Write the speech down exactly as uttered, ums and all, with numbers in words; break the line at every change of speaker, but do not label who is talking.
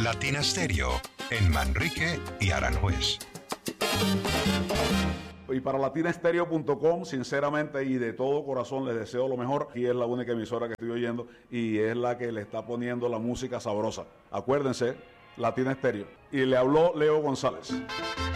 Latina Stereo, en Manrique y Aranjuez.
Y para latina stereo punto com, sinceramente y de todo corazón les deseo lo mejor. Aquí es la única emisora que estoy oyendo y es la que le está poniendo la música sabrosa. Acuérdense, Latina Stereo. Y le habló Leo González.